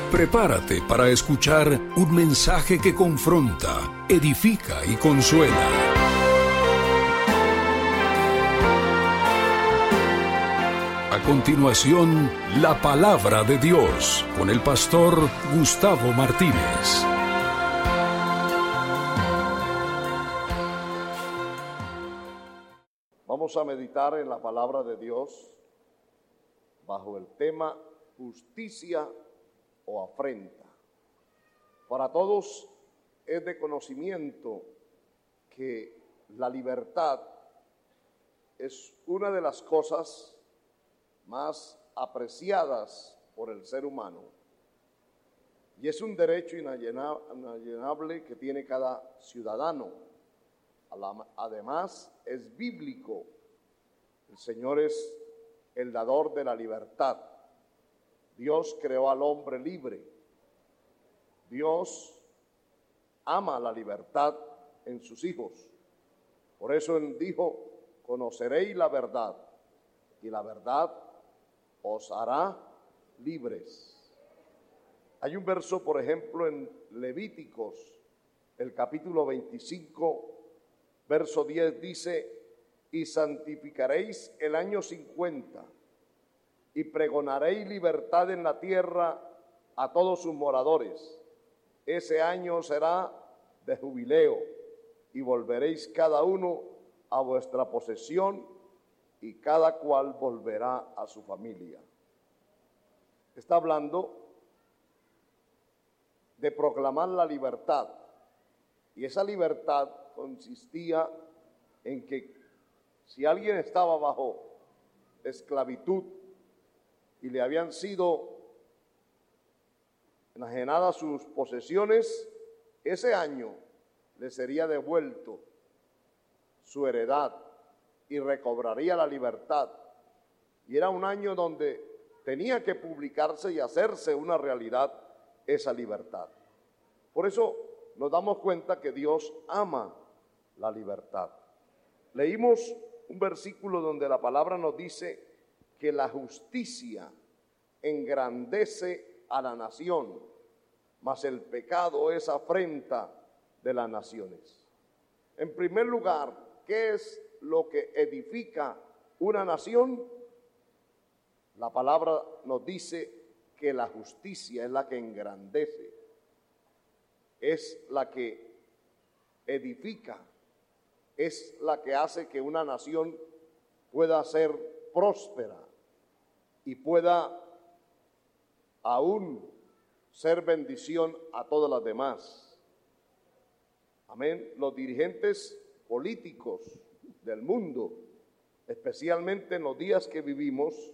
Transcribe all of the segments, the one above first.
Prepárate para escuchar un mensaje que confronta, edifica y consuela. A continuación, la palabra de Dios con el pastor Gustavo Martínez. Vamos a meditar en la palabra de Dios bajo el tema justicia o afrenta. Para todos es de conocimiento que la libertad es una de las cosas más apreciadas por el ser humano y es un derecho inalienable que tiene cada ciudadano. Además es bíblico. El Señor es el dador de la libertad. Dios creó al hombre libre. Dios ama la libertad en sus hijos. Por eso Él dijo: conoceréis la verdad, y la verdad os hará libres. Hay un verso, por ejemplo, en Levíticos, el capítulo 25, verso 10, dice: y santificaréis el año 50, y pregonaréis libertad en la tierra a todos sus moradores. Ese año será de jubileo, y volveréis cada uno a vuestra posesión, y cada cual volverá a su familia. Está hablando de proclamar la libertad, y esa libertad consistía en que si alguien estaba bajo esclavitud y le habían sido enajenadas sus posesiones, ese año le sería devuelto su heredad y recobraría la libertad. Y era un año donde tenía que publicarse y hacerse una realidad esa libertad. Por eso nos damos cuenta que Dios ama la libertad. Leímos un versículo donde la palabra nos dice que la justicia engrandece a la nación, mas el pecado es afrenta de las naciones. En primer lugar, ¿qué es lo que edifica una nación? La palabra nos dice que la justicia es la que engrandece, es la que edifica, es la que hace que una nación pueda ser próspera y pueda aún ser bendición a todas las demás. Amén. Los dirigentes políticos del mundo, especialmente en los días que vivimos,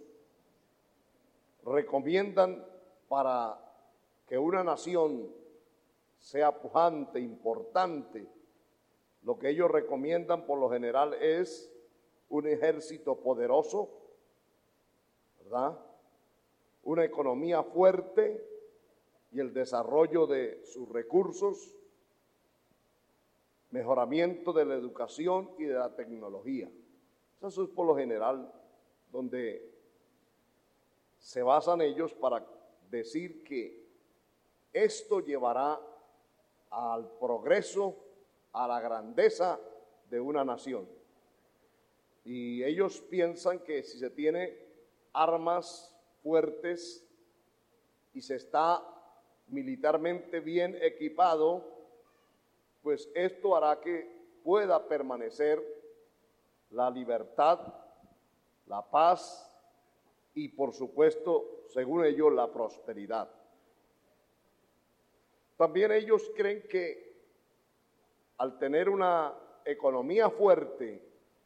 recomiendan para que una nación sea pujante, importante. Lo que ellos recomiendan por lo general es un ejército poderoso, ¿verdad? Una economía fuerte y el desarrollo de sus recursos, mejoramiento de la educación y de la tecnología. Eso es por lo general donde se basan ellos para decir que esto llevará al progreso, a la grandeza de una nación. Y ellos piensan que si se tiene armas fuertes y se está militarmente bien equipado, pues esto hará que pueda permanecer la libertad, la paz y, por supuesto, según ellos, la prosperidad. También ellos creen que al tener una economía fuerte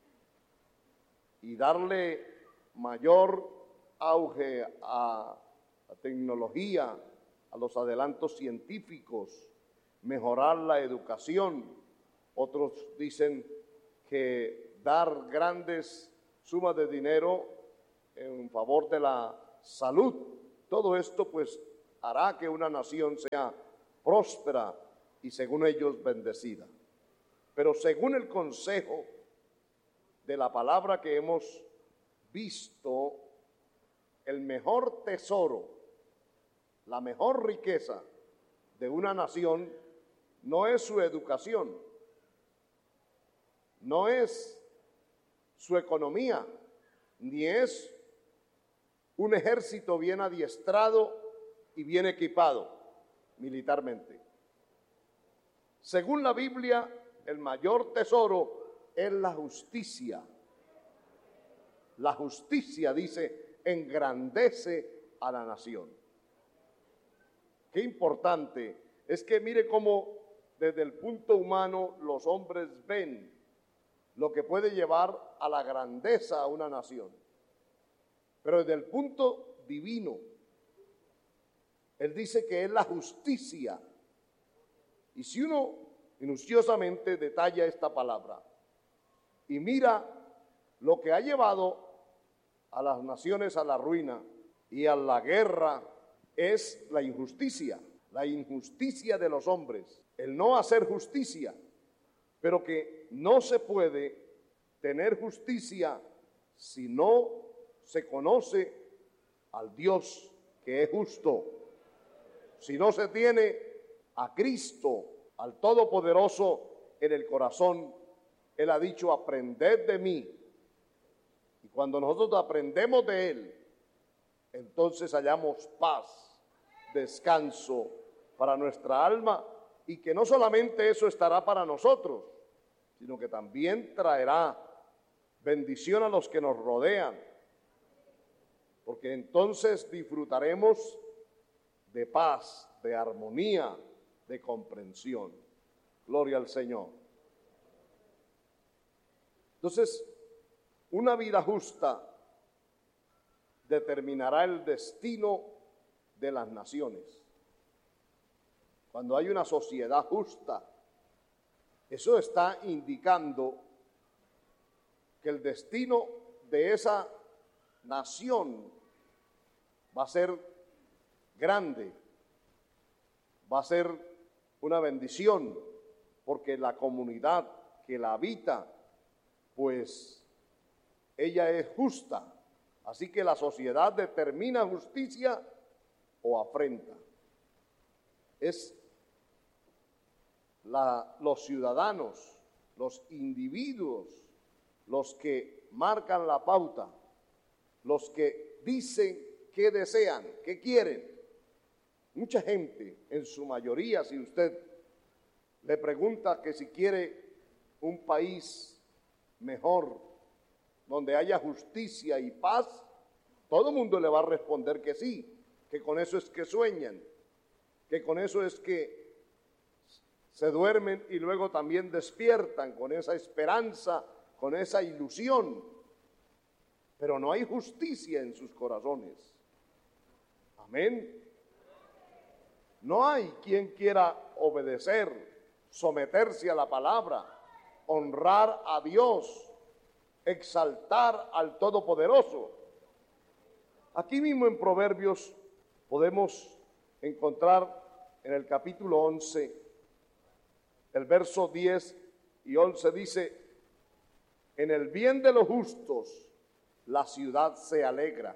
y darle mayor auge a la tecnología, a los adelantos científicos, mejorar la educación, otros dicen que dar grandes sumas de dinero en favor de la salud, todo esto pues hará que una nación sea próspera y según ellos bendecida. Pero según el consejo de la palabra que hemos visto, el mejor tesoro, la mejor riqueza de una nación no es su educación, no es su economía, ni es un ejército bien adiestrado y bien equipado militarmente. Según la Biblia, el mayor tesoro es la justicia. La justicia, dice, engrandece a la nación. Qué importante es que mire cómo desde el punto humano los hombres ven lo que puede llevar a la grandeza a una nación. Pero desde el punto divino, Él dice que es la justicia. Y si uno minuciosamente detalla esta palabra y mira lo que ha llevado a las naciones a la ruina y a la guerra, es la injusticia de los hombres, el no hacer justicia, pero que no se puede tener justicia si no se conoce al Dios que es justo, si no se tiene a Cristo, al Todopoderoso en el corazón. Él ha dicho, aprended de mí. Y cuando nosotros aprendemos de Él, entonces hallamos paz, descanso para nuestra alma, y que no solamente eso estará para nosotros, sino que también traerá bendición a los que nos rodean, porque entonces disfrutaremos de paz, de armonía, de comprensión. Gloria al Señor. Entonces, una vida justa determinará el destino de las naciones. Cuando hay una sociedad justa, eso está indicando que el destino de esa nación va a ser grande, va a ser una bendición, porque la comunidad que la habita, pues ella es justa. Así que la sociedad determina justicia o afrenta. Es los ciudadanos, los individuos, los que marcan la pauta, los que dicen qué desean, qué quieren. Mucha gente, en su mayoría, si usted le pregunta que si quiere un país mejor, donde haya justicia y paz, todo el mundo le va a responder que sí, que con eso es que sueñan, que con eso es que se duermen y luego también despiertan con esa esperanza, con esa ilusión. Pero no hay justicia en sus corazones. Amén. No hay quien quiera obedecer, someterse a la palabra, honrar a Dios, exaltar al Todopoderoso. Aquí mismo en Proverbios podemos encontrar en el capítulo 11, el verso 10 y 11 dice, en el bien de los justos la ciudad se alegra.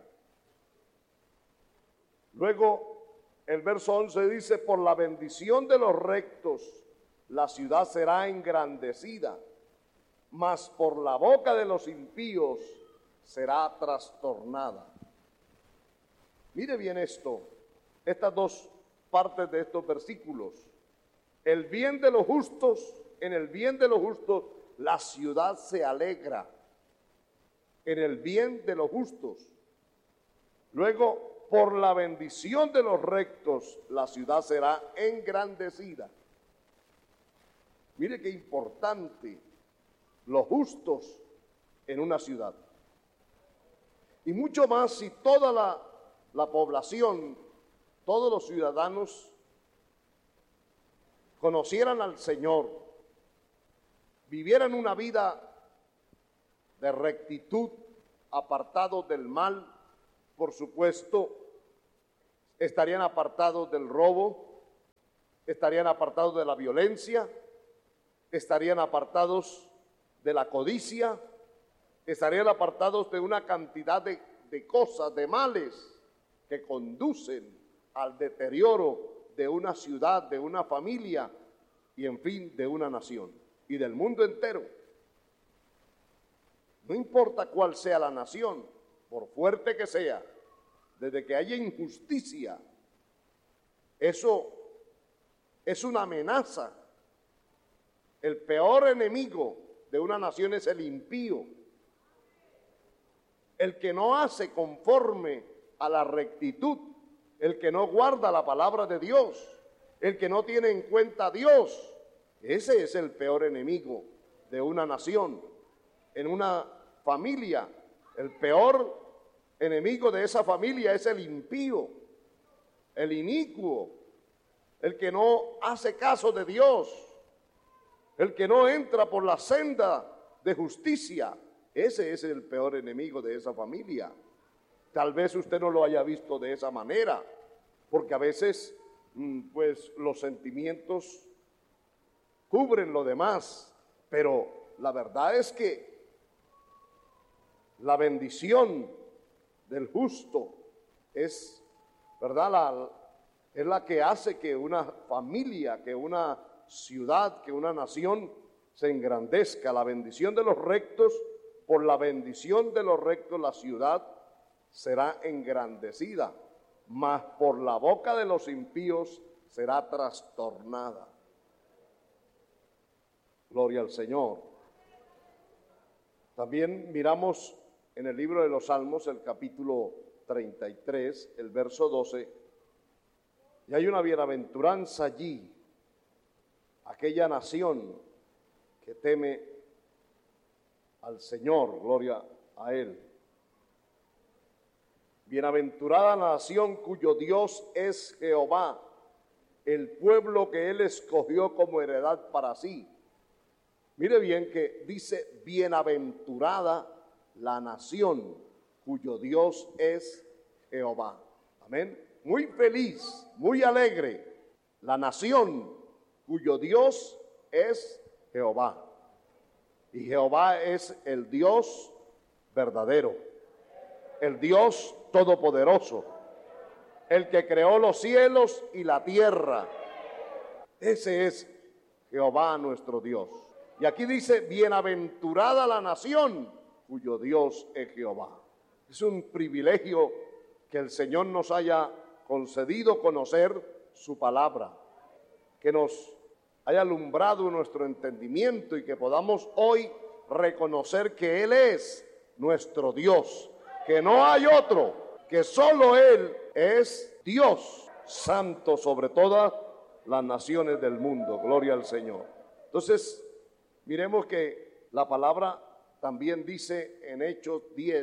Luego el verso 11 dice, por la bendición de los rectos la ciudad será engrandecida, mas por la boca de los impíos será trastornada. Mire bien esto, estas dos partes de estos versículos. El bien de los justos, en el bien de los justos, la ciudad se alegra. En el bien de los justos. Luego, por la bendición de los rectos, la ciudad será engrandecida. Mire qué importante, los justos en una ciudad. Y mucho más si toda la población, todos los ciudadanos conocieran al Señor, vivieran una vida de rectitud, apartados del mal, por supuesto, estarían apartados del robo, estarían apartados de la violencia, estarían apartados de la codicia, estarían apartados de una cantidad de cosas, de males que conducen al deterioro de una ciudad, de una familia y en fin, de una nación y del mundo entero. No importa cuál sea la nación, por fuerte que sea, desde que haya injusticia, eso es una amenaza. El peor enemigo de una nación es el impío, el que no hace conforme a la rectitud, el que no guarda la palabra de Dios, el que no tiene en cuenta a Dios. Ese es el peor enemigo de una nación. En una familia, el peor enemigo de esa familia es el impío, el inicuo, el que no hace caso de Dios, el que no entra por la senda de justicia. Ese es el peor enemigo de esa familia. Tal vez usted no lo haya visto de esa manera, porque a veces pues los sentimientos cubren lo demás, pero la verdad es que la bendición del justo es, ¿verdad?, es la que hace que una familia, que una ciudad, que una nación se engrandezca. La bendición de los rectos, por la bendición de los rectos la ciudad será engrandecida, mas por la boca de los impíos será trastornada. Gloria al Señor. También miramos en el libro de los Salmos, el capítulo 33, el verso 12, y hay una bienaventuranza allí, aquella nación que teme al Señor, gloria a Él. Bienaventurada la nación cuyo Dios es Jehová, el pueblo que Él escogió como heredad para sí. Mire bien que dice bienaventurada la nación cuyo Dios es Jehová. Amén. Muy feliz, muy alegre la nación cuyo Dios es Jehová. Y Jehová es el Dios verdadero, el Dios todopoderoso, el que creó los cielos y la tierra. Ese es Jehová nuestro Dios. Y aquí dice, bienaventurada la nación cuyo Dios es Jehová. Es un privilegio que el Señor nos haya concedido conocer su palabra, que nos haya alumbrado nuestro entendimiento y que podamos hoy reconocer que Él es nuestro Dios, que no hay otro, que solo Él es Dios, santo sobre todas las naciones del mundo. Gloria al Señor. Entonces, miremos que la palabra también dice en Hechos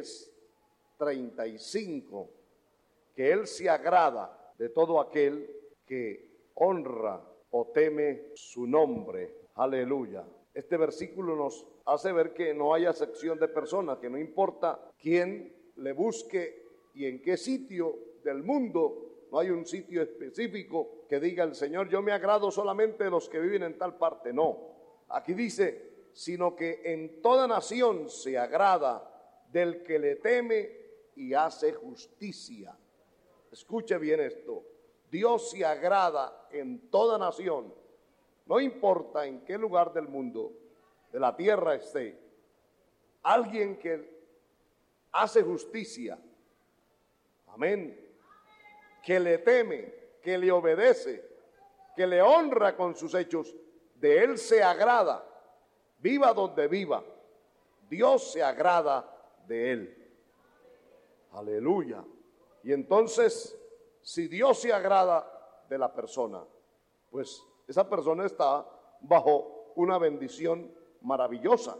10:35, que Él se agrada de todo aquel que honra o teme su nombre. Aleluya. Este versículo nos hace ver que no hay acepción de personas, que no importa quién le busque y en qué sitio del mundo, no hay un sitio específico que diga el Señor, yo me agrado solamente de los que viven en tal parte. No, aquí dice, sino que en toda nación se agrada del que le teme y hace justicia. Escuche bien esto. Dios se agrada en toda nación, no importa en qué lugar del mundo, de la tierra esté, alguien que hace justicia, amén, que le teme, que le obedece, que le honra con sus hechos, de Él se agrada, viva donde viva, Dios se agrada de Él. Aleluya. Y entonces, si Dios se agrada de la persona, pues esa persona está bajo una bendición maravillosa.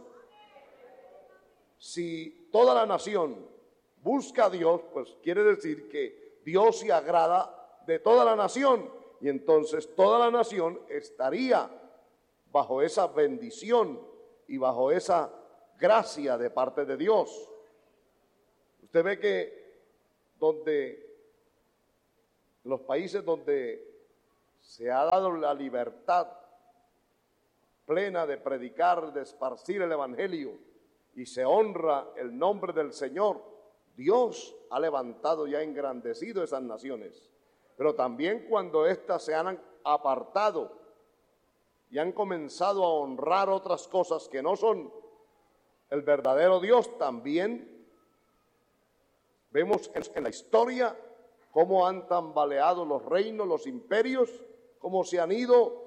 Si toda la nación busca a Dios, pues quiere decir que Dios se agrada de toda la nación, y entonces toda la nación estaría bajo esa bendición y bajo esa gracia de parte de Dios. Usted ve que los países donde se ha dado la libertad plena de predicar, de esparcir el evangelio y se honra el nombre del Señor, Dios ha levantado y ha engrandecido esas naciones. pero también cuando éstas se han apartado y han comenzado a honrar otras cosas que no son el verdadero Dios, también vemos en la historia cómo han tambaleado los reinos, los imperios, cómo se han ido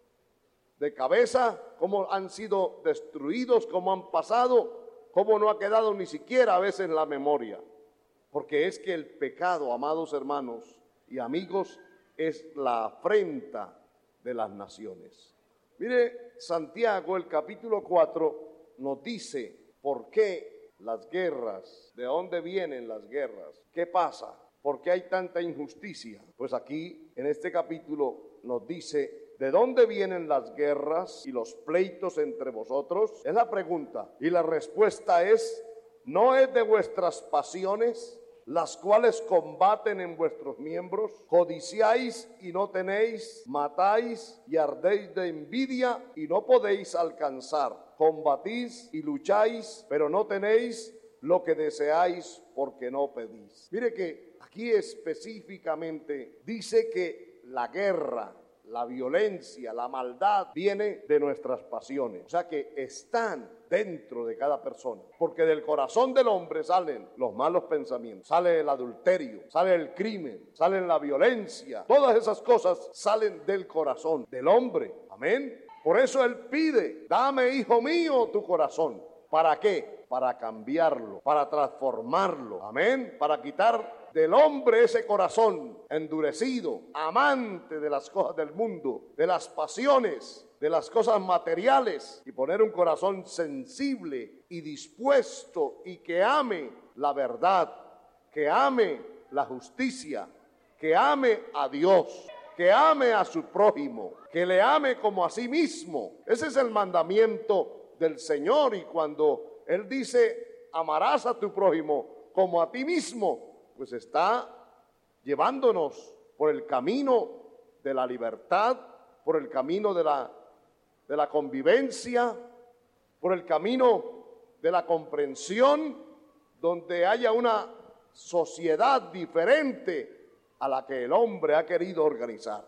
de cabeza, cómo han sido destruidos, cómo han pasado, cómo no ha quedado ni siquiera a veces en la memoria. Porque es que el pecado, amados hermanos y amigos, es la afrenta de las naciones. Mire, Santiago, el capítulo 4, nos dice por qué las guerras, de dónde vienen las guerras, qué pasa, por qué hay tanta injusticia. Pues aquí, en este capítulo, nos dice, ¿de dónde vienen las guerras y los pleitos entre vosotros? Es la pregunta. Y la respuesta es, ¿no es de vuestras pasiones, las cuales combaten en vuestros miembros? Codiciáis y no tenéis, matáis y ardéis de envidia y no podéis alcanzar. Combatís y lucháis, pero no tenéis lo que deseáis porque no pedís. Mire que aquí específicamente dice que la guerra, la violencia, la maldad viene de nuestras pasiones. O sea que están dentro de cada persona. Porque del corazón del hombre salen los malos pensamientos, sale el adulterio, sale el crimen, sale la violencia. Todas esas cosas salen del corazón del hombre. Amén. Por eso él pide, dame, hijo mío, tu corazón. ¿Para qué? Para cambiarlo, para transformarlo. Amén. Para quitar del hombre ese corazón endurecido, amante de las cosas del mundo, de las pasiones, de las cosas materiales, y poner un corazón sensible y dispuesto y que ame la verdad, que ame la justicia, que ame a Dios, que ame a su prójimo, que le ame como a sí mismo. Ese es el mandamiento del Señor, y cuando Él dice, amarás a tu prójimo como a ti mismo, pues está llevándonos por el camino de la libertad, por el camino de la convivencia, por el camino de la comprensión, donde haya una sociedad diferente a la que el hombre ha querido organizar.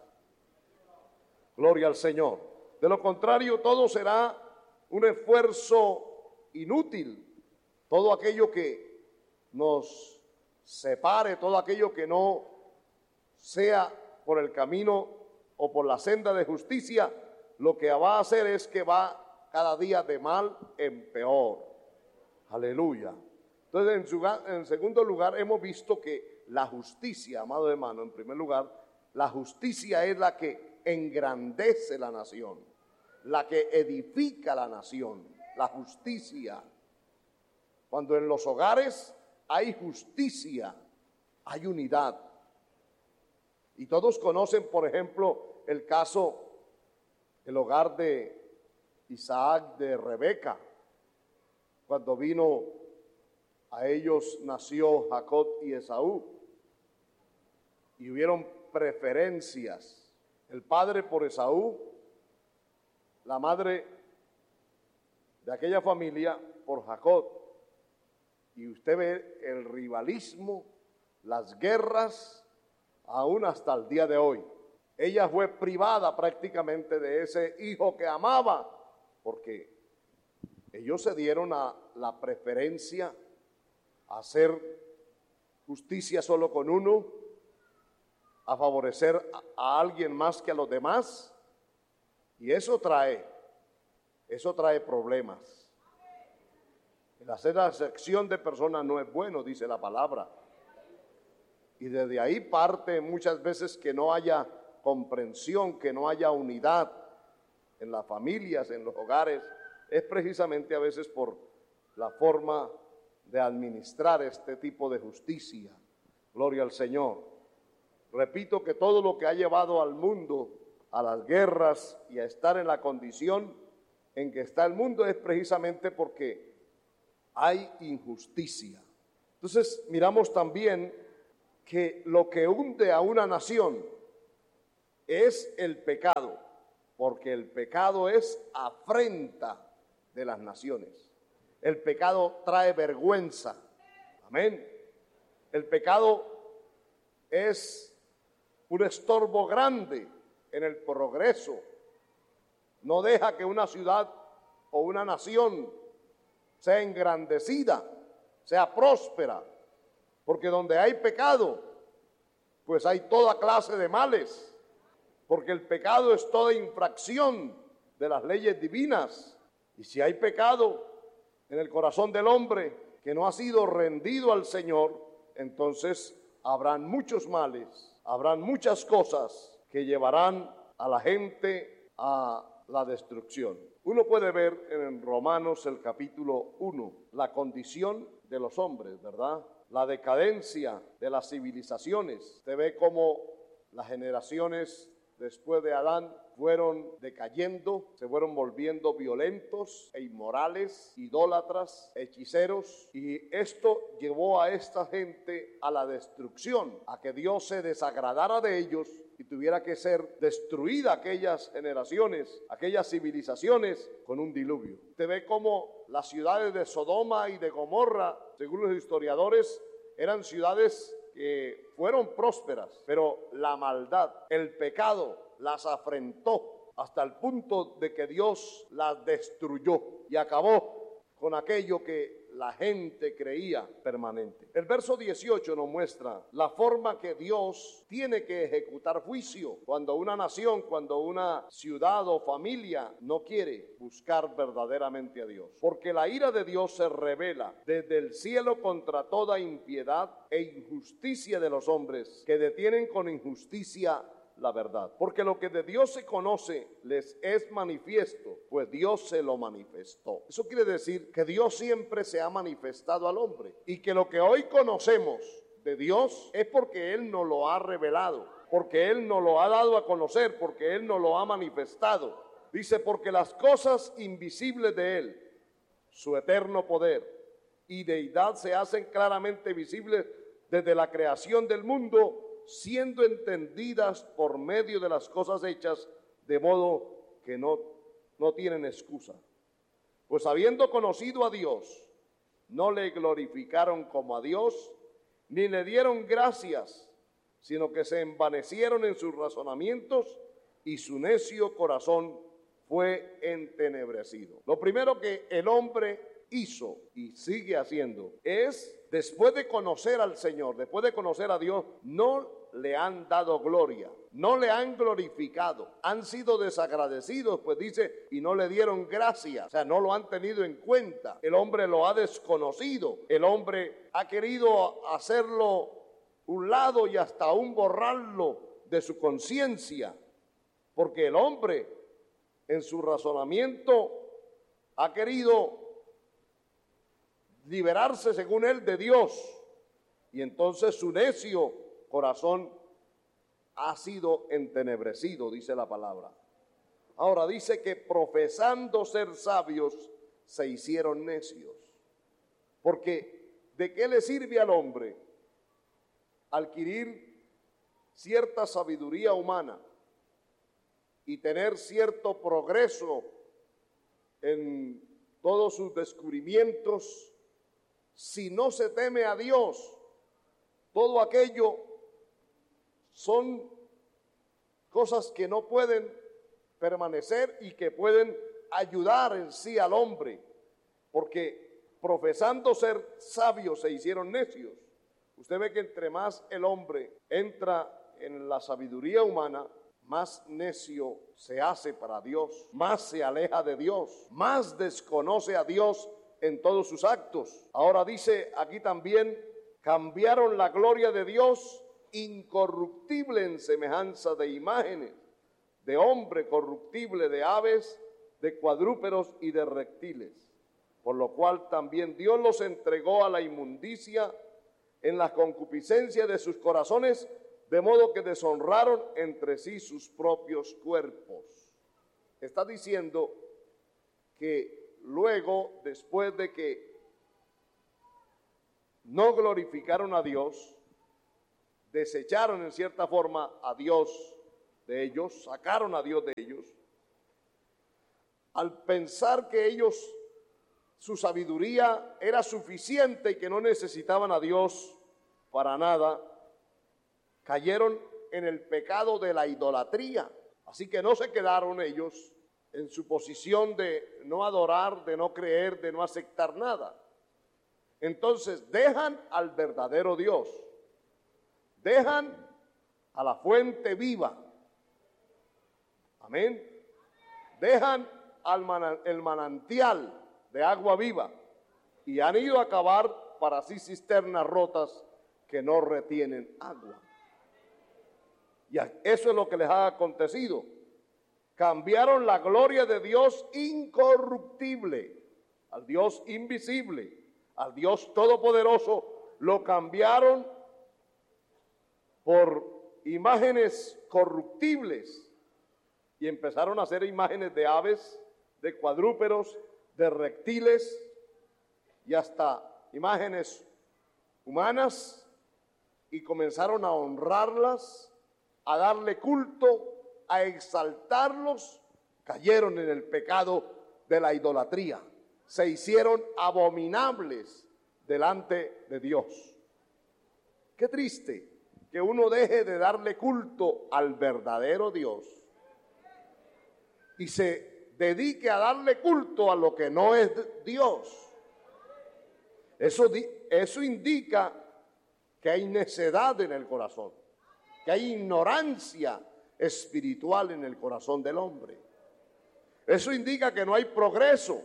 Gloria al Señor. De lo contrario, todo será un esfuerzo inútil. Todo aquello que nos separe, todo aquello que no sea por el camino o por la senda de justicia, lo que va a hacer es que va cada día de mal en peor. Aleluya. Entonces, en segundo lugar, hemos visto que la justicia, amado hermano, en primer lugar, la justicia es la que engrandece la nación, la que edifica la nación, la justicia. Cuando en los hogares hay justicia, hay unidad. Y todos conocen, por ejemplo, el caso, el hogar de Isaac, de Rebeca. Cuando vino a ellos, nació Jacob y Esaú. Y hubieron preferencias. El padre por Esaú, la madre de aquella familia por Jacob. Y usted ve el rivalismo, las guerras, aún hasta el día de hoy. Ella fue privada prácticamente de ese hijo que amaba, porque ellos se dieron a la preferencia a hacer justicia solo con uno, a favorecer a alguien más que a los demás, y eso trae problemas. El hacer acepción de personas no es bueno, dice la palabra. Y desde ahí parte muchas veces que no haya comprensión, que no haya unidad en las familias, en los hogares. Es precisamente a veces por la forma de administrar este tipo de justicia. Gloria al Señor. Repito que todo lo que ha llevado al mundo a las guerras y a estar en la condición en que está el mundo es precisamente porque hay injusticia. Entonces miramos también que lo que hunde a una nación es el pecado, porque el pecado es afrenta de las naciones. El pecado trae vergüenza. Amén. El pecado es un estorbo grande en el progreso. No deja que una ciudad o una nación sea engrandecida, sea próspera, porque donde hay pecado, pues hay toda clase de males, porque el pecado es toda infracción de las leyes divinas. Y si hay pecado en el corazón del hombre que no ha sido rendido al Señor, entonces habrán muchos males, habrán muchas cosas que llevarán a la gente a la destrucción. Uno puede ver en Romanos el capítulo 1 la condición de los hombres, ¿verdad? La decadencia de las civilizaciones. Se ve cómo las generaciones después de Adán fueron decayendo, se fueron volviendo violentos e inmorales, idólatras, hechiceros, y esto llevó a esta gente a la destrucción, a que Dios se desagradara de ellos y tuviera que ser destruida aquellas generaciones, aquellas civilizaciones con un diluvio. Se ve cómo las ciudades de Sodoma y de Gomorra, según los historiadores, eran ciudades que fueron prósperas, pero la maldad, el pecado, las afrentó hasta el punto de que Dios las destruyó y acabó con aquello que la gente creía permanente. El verso 18 nos muestra la forma que Dios tiene que ejecutar juicio cuando una nación, cuando una ciudad o familia no quiere buscar verdaderamente a Dios. Porque la ira de Dios se revela desde el cielo contra toda impiedad e injusticia de los hombres que detienen con injusticia la verdad. Porque lo que de Dios se conoce les es manifiesto, pues Dios se lo manifestó. Eso quiere decir que Dios siempre se ha manifestado al hombre y que lo que hoy conocemos de Dios es porque Él nos lo ha revelado, porque Él nos lo ha dado a conocer, porque Él nos lo ha manifestado. Dice, porque las cosas invisibles de Él, su eterno poder y deidad se hacen claramente visibles desde la creación del mundo, siendo entendidas por medio de las cosas hechas, de modo que no tienen excusa. Pues habiendo conocido a Dios, no le glorificaron como a Dios, ni le dieron gracias, sino que se envanecieron en sus razonamientos, y su necio corazón fue entenebrecido. Lo primero que el hombre hizo y sigue haciendo es, después de conocer al Señor, después de conocer a Dios, no le han dado gloria, no le han glorificado, han sido desagradecidos, pues dice, y no le dieron gracia, o sea, no lo han tenido en cuenta. El hombre lo ha desconocido, el hombre ha querido hacerlo un lado y hasta aún borrarlo de su conciencia, porque el hombre en su razonamiento ha querido liberarse, según él, de Dios, y entonces su necio corazón ha sido entenebrecido, dice la palabra. Ahora dice que profesando ser sabios se hicieron necios. Porque ¿de qué le sirve al hombre adquirir cierta sabiduría humana y tener cierto progreso en todos sus descubrimientos si no se teme a Dios? Todo aquello son cosas que no pueden permanecer y que pueden ayudar en sí al hombre, porque profesando ser sabios se hicieron necios. Usted ve que entre más el hombre entra en la sabiduría humana, más necio se hace para Dios, más se aleja de Dios, más desconoce a Dios en todos sus actos. Ahora dice aquí también, cambiaron la gloria de Dios incorruptible en semejanza de imágenes, de hombre corruptible, de aves, de cuadrúpedos y de reptiles, por lo cual también Dios los entregó a la inmundicia en la concupiscencia de sus corazones, de modo que deshonraron entre sí sus propios cuerpos. Está diciendo que luego, después de que no glorificaron a Dios, desecharon en cierta forma a Dios de ellos, sacaron a Dios de ellos, al pensar que ellos, su sabiduría era suficiente y que no necesitaban a Dios para nada, cayeron en el pecado de la idolatría. Así que no se quedaron ellos en su posición de no adorar, de no creer, de no aceptar nada. Entonces dejan al verdadero Dios, dejan a la fuente viva, amén, dejan el manantial de agua viva y han ido a cavar para sí cisternas rotas que no retienen agua. Y eso es lo que les ha acontecido. Cambiaron la gloria de Dios incorruptible al Dios invisible, al Dios todopoderoso. Lo cambiaron por imágenes corruptibles y empezaron a hacer imágenes de aves, de cuadrúpedos, de reptiles y hasta imágenes humanas, y comenzaron a honrarlas, a darle culto, a exaltarlos. Cayeron en el pecado de la idolatría, se hicieron abominables delante de Dios. Qué triste que uno deje de darle culto al verdadero Dios y se dedique a darle culto a lo que no es Dios. Eso indica que hay necedad en el corazón, que hay ignorancia espiritual en el corazón del hombre. Eso indica que no hay progreso.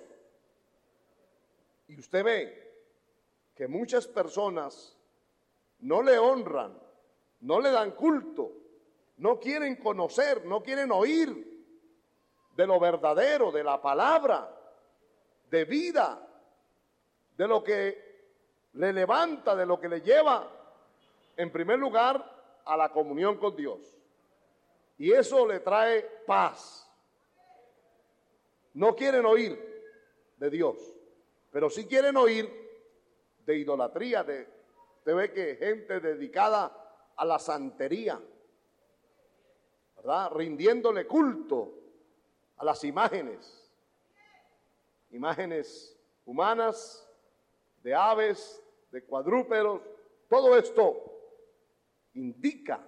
Y usted ve que muchas personas no le honran, no le dan culto, no quieren conocer, no quieren oír de lo verdadero, de la palabra, de vida, de lo que le levanta, de lo que le lleva, en primer lugar, a la comunión con Dios. Y eso le trae paz. No quieren oír de Dios, pero sí quieren oír de idolatría. Usted ve que gente dedicada a la santería, ¿verdad? Rindiéndole culto a las imágenes humanas, de aves, de cuadrúpedos. Todo esto indica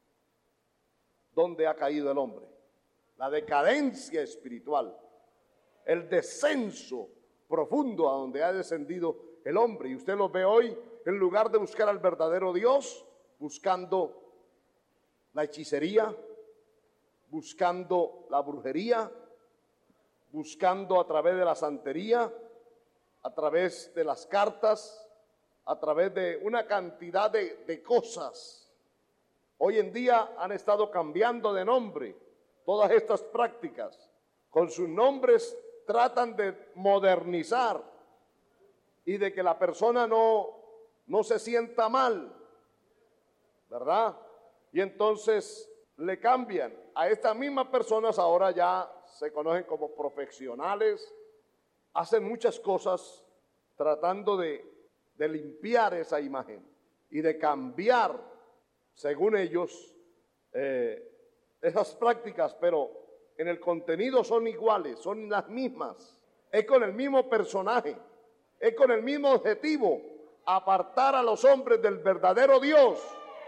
dónde ha caído el hombre, la decadencia espiritual, el descenso profundo a donde ha descendido el hombre. Y usted lo ve hoy, en lugar de buscar al verdadero Dios, buscando la hechicería, buscando la brujería, buscando a través de la santería, a través de las cartas, a través de una cantidad de cosas. Hoy en día han estado cambiando de nombre todas estas prácticas. Con sus nombres tratan de modernizar y de que la persona no se sienta mal, ¿verdad? Y entonces le cambian. A estas mismas personas ahora ya se conocen como profesionales, hacen muchas cosas tratando de limpiar esa imagen y de cambiar, según ellos, esas prácticas, pero en el contenido son iguales, son las mismas. Es con el mismo personaje, es con el mismo objetivo: apartar a los hombres del verdadero Dios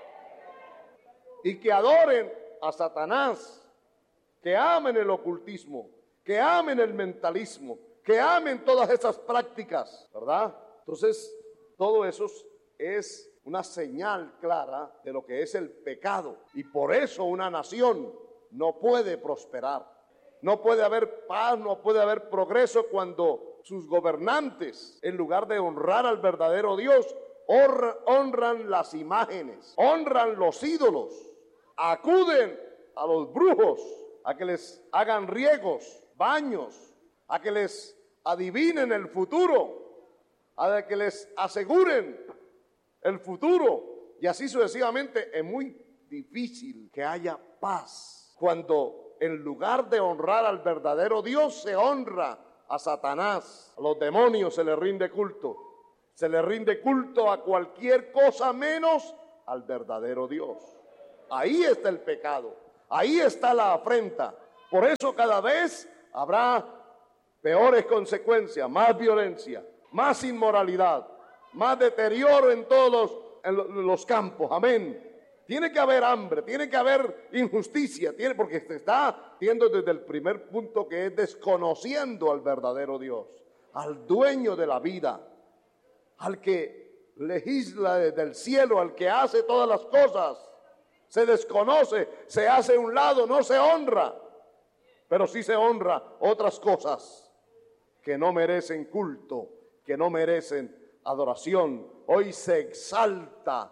y que adoren a Satanás, que amen el ocultismo, que amen el mentalismo, que amen todas esas prácticas, ¿verdad? Entonces, todo eso es una señal clara de lo que es el pecado. Y por eso una nación no puede prosperar. No puede haber paz, no puede haber progreso cuando sus gobernantes, en lugar de honrar al verdadero Dios, honran las imágenes, honran los ídolos, acuden a los brujos a que les hagan riegos, baños, a que les adivinen el futuro, a que les aseguren el futuro, y así sucesivamente. Es muy difícil que haya paz cuando en lugar de honrar al verdadero Dios se honra a Satanás. A los demonios se les rinde culto, se les rinde culto a cualquier cosa menos al verdadero Dios. Ahí está el pecado, ahí está la afrenta. Por eso cada vez habrá peores consecuencias, más violencia, más inmoralidad, más deterioro en todos los campos, amén. Tiene que haber hambre, tiene que haber injusticia, porque se está viendo desde el primer punto, que es desconociendo al verdadero Dios, al dueño de la vida, al que legisla desde el cielo, al que hace todas las cosas. Se desconoce, se hace a un lado, no se honra, pero sí se honra otras cosas que no merecen culto, que no merecen adoración. Hoy se exalta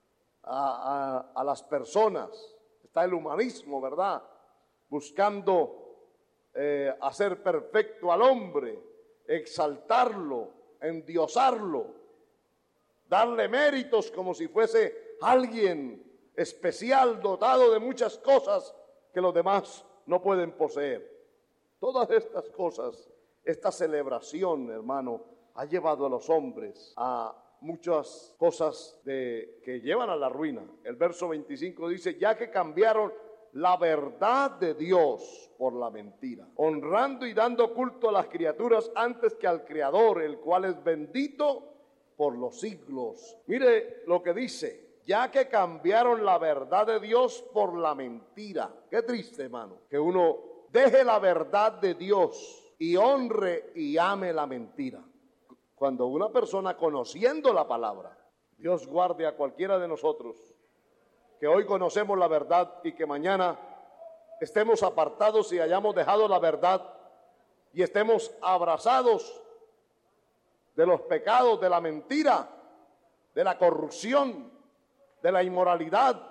a las personas, está el humanismo, ¿verdad? Buscando hacer perfecto al hombre, exaltarlo, endiosarlo, darle méritos como si fuese alguien especial, dotado de muchas cosas que los demás no pueden poseer. Todas estas cosas, esta celebración, hermano, ha llevado a los hombres a muchas cosas que llevan a la ruina. El verso 25 dice: ya que cambiaron la verdad de Dios por la mentira, honrando y dando culto a las criaturas antes que al Creador, el cual es bendito por los siglos. Mire lo que dice: ya que cambiaron la verdad de Dios por la mentira. Qué triste, hermano, que uno deje la verdad de Dios y honre y ame la mentira. Cuando una persona, conociendo la palabra, Dios guarde a cualquiera de nosotros, que hoy conocemos la verdad y que mañana estemos apartados y hayamos dejado la verdad y estemos abrazados de los pecados, de la mentira, de la corrupción, de la inmoralidad,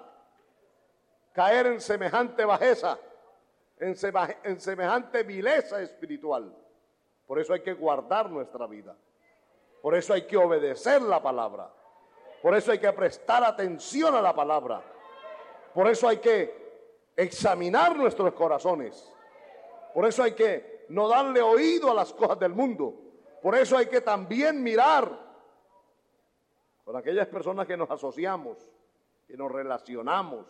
caer en semejante bajeza, en semejante vileza espiritual. Por eso hay que guardar nuestra vida. Por eso hay que obedecer la palabra. Por eso hay que prestar atención a la palabra. Por eso hay que examinar nuestros corazones. Por eso hay que no darle oído a las cosas del mundo. Por eso hay que también mirar con aquellas personas que nos asociamos, que nos relacionamos.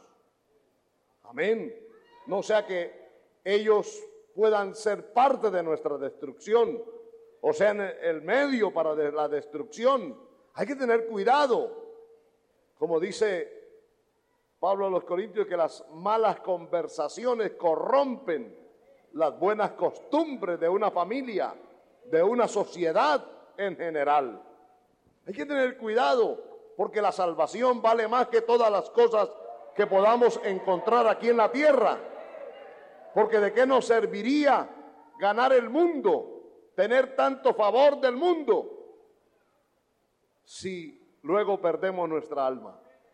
Amén. No sea que ellos puedan ser parte de nuestra destrucción, o sean el medio para la destrucción. Hay que tener cuidado. Como dice Pablo a los Corintios, que las malas conversaciones corrompen las buenas costumbres de una familia, de una sociedad en general. Hay que tener cuidado, porque la salvación vale más que todas las cosas que podamos encontrar aquí en la tierra. Porque ¿de qué nos serviría ganar el mundo, tener tanto favor del mundo, si luego perdemos nuestra alma?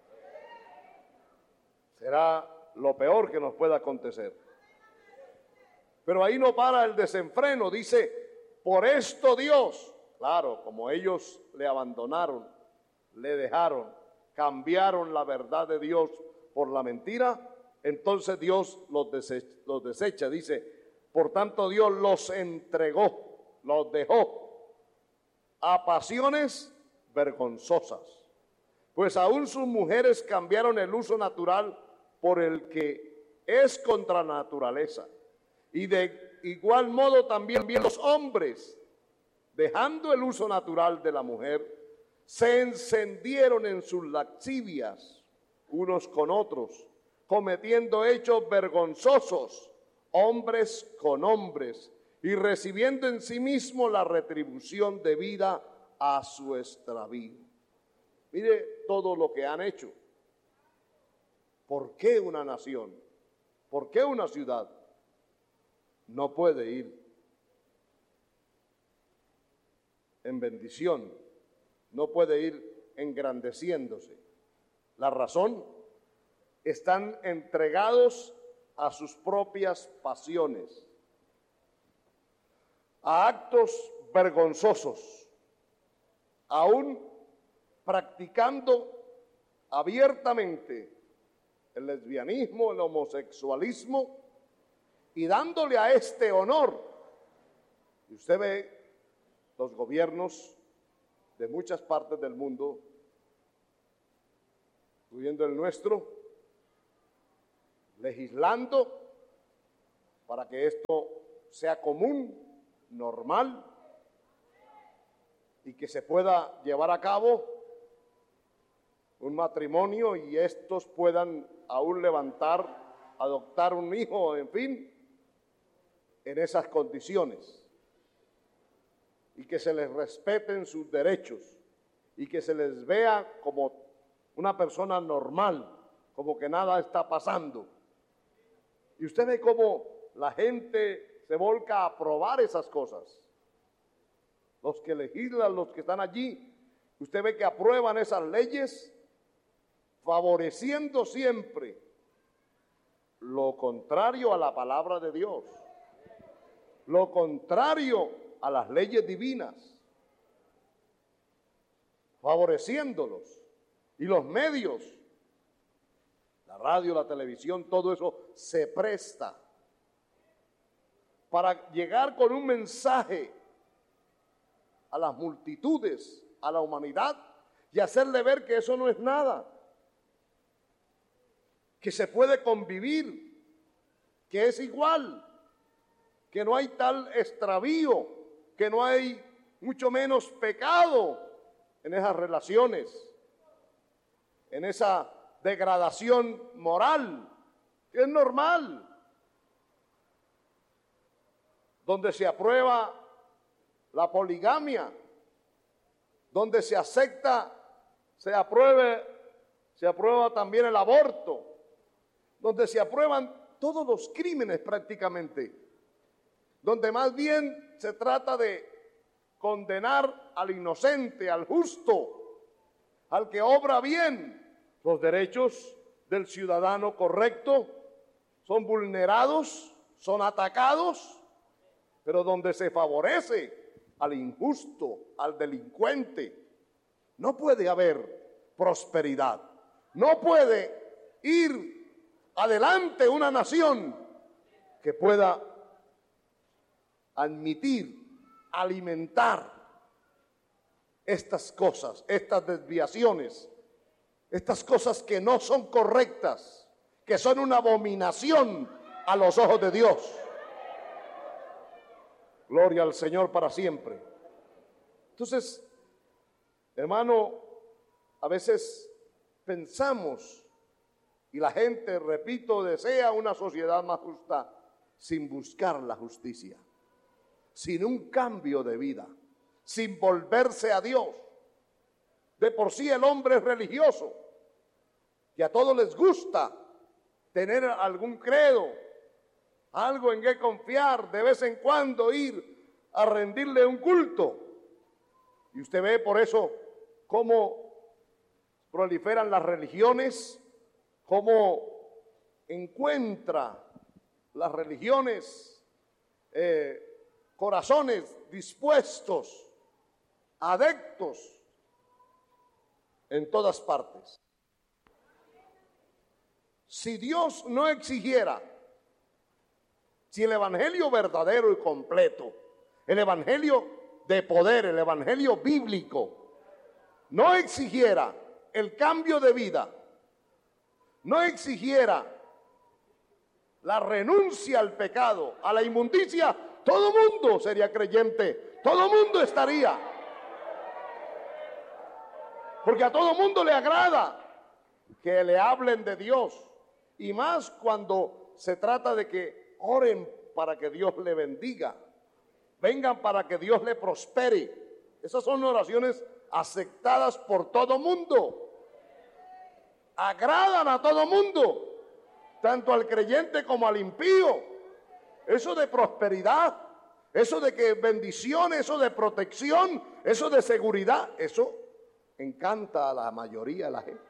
Será lo peor que nos pueda acontecer. Pero ahí no para el desenfreno. Dice: por esto Dios, claro, como ellos le abandonaron, le dejaron, cambiaron la verdad de Dios por la mentira, entonces Dios los desecha. Dice: por tanto Dios los entregó, los dejó a pasiones vergonzosas, pues aún sus mujeres cambiaron el uso natural por el que es contra la naturaleza. Y de igual modo también los hombres, dejando el uso natural de la mujer, se encendieron en sus lascivias unos con otros, cometiendo hechos vergonzosos, hombres con hombres, y recibiendo en sí mismo la retribución debida a su extravío. Mire todo lo que han hecho. ¿Por qué una nación? ¿Por qué una ciudad no puede ir en bendición? No puede ir engrandeciéndose. La razón: están entregados a sus propias pasiones, a actos vergonzosos, aún practicando abiertamente el lesbianismo, el homosexualismo, y dándole a este honor. Y usted ve los gobiernos de muchas partes del mundo, incluyendo el nuestro, legislando para que esto sea común, normal, y que se pueda llevar a cabo un matrimonio y estos puedan aún adoptar un hijo, en fin, en esas condiciones. Y que se les respeten sus derechos y que se les vea como una persona normal, como que nada está pasando. Y usted ve cómo la gente se volca a aprobar esas cosas. Los que legislan, los que están allí, usted ve que aprueban esas leyes favoreciendo siempre lo contrario a la palabra de Dios, lo contrario a las leyes divinas, favoreciéndolos. Y los medios, la radio, la televisión, todo eso se presta para llegar con un mensaje a las multitudes, a la humanidad, y hacerle ver que eso no es nada, que se puede convivir, que es igual, que no hay tal extravío, que no hay mucho menos pecado en esas relaciones, en esa degradación moral, que es normal, donde se aprueba la poligamia, donde se aprueba también el aborto, donde se aprueban todos los crímenes prácticamente, donde más bien se trata de condenar al inocente, al justo, al que obra bien. Los derechos del ciudadano correcto son vulnerados, son atacados, pero donde se favorece al injusto, al delincuente, no puede haber prosperidad. No puede ir adelante una nación que pueda admitir, alimentar estas cosas, estas desviaciones, estas cosas que no son correctas, que son una abominación a los ojos de Dios. Gloria al Señor para siempre. Entonces, hermano, a veces pensamos, y la gente, repito, desea una sociedad más justa sin buscar la justicia, sin un cambio de vida, sin volverse a Dios. De por sí el hombre es religioso, y a todos les gusta tener algún credo, algo en que confiar, de vez en cuando ir a rendirle un culto. Y usted ve por eso cómo proliferan las religiones, cómo encuentra las religiones corazones dispuestos, adeptos en todas partes. Si Dios no exigiera, si el evangelio verdadero y completo, el evangelio de poder, el evangelio bíblico, no exigiera el cambio de vida, no exigiera la renuncia al pecado, a la inmundicia, todo mundo sería creyente, todo mundo estaría. Porque a todo mundo le agrada que le hablen de Dios, y más cuando se trata de que oren para que Dios le bendiga, vengan para que Dios le prospere. Esas son oraciones aceptadas por todo mundo, agradan a todo mundo, tanto al creyente como al impío. Eso de prosperidad, eso de que bendición, eso de protección, eso de seguridad, eso encanta a la mayoría de la gente.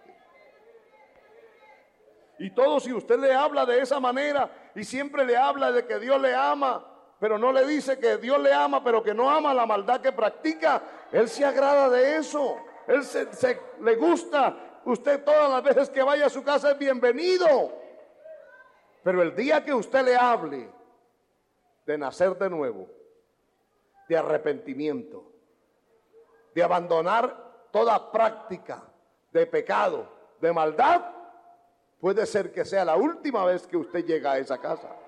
Y todo, si usted le habla de esa manera y siempre le habla de que Dios le ama, pero no le dice que Dios le ama, pero que no ama la maldad que practica, él se agrada de eso, él le gusta. Usted todas las veces que vaya a su casa es bienvenido, pero el día que usted le hable de nacer de nuevo, de arrepentimiento, de abandonar toda práctica de pecado, de maldad, puede ser que sea la última vez que usted llega a esa casa.